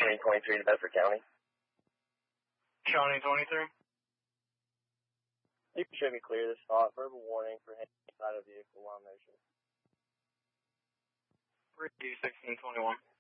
23 to Bedford County. County 23. You should be clear this spot. Verbal warning for heading inside of vehicle while in motion. 31621.